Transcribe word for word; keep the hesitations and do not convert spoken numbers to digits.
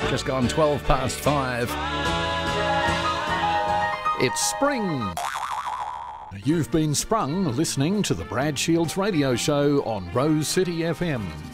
Just gone twelve past five. It's spring. You've been sprung listening to the Brad Shields radio show on Rose City F M.